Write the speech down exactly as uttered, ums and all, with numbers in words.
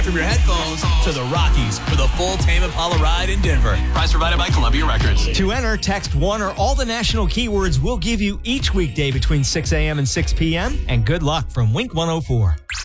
From your headphones to the Rockies for the full Tame Impala ride in Denver. Prize provided by Columbia Records. To enter, text one or all the national keywords we'll give you each weekday between six a.m. and six p.m. And good luck from Wink one oh four.